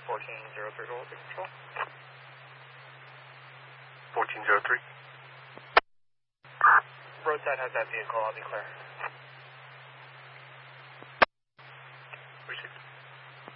1403 to Olympic Control. 1403. Roadside has that vehicle, I'll be clear.